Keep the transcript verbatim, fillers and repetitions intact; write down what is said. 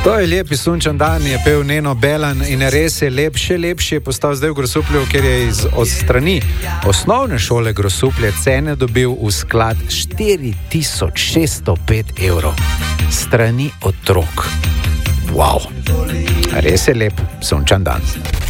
To je lepi sunčan dan, je pel Neno Belan in res je lep, še lepši je postal zdaj v Grosuplju, ker je iz od strani osnovne šole Grosuplje cene dobil v sklad štiri tisoč šeststo pet evrov. Strani otrok. Wow, res je lep sunčan dan.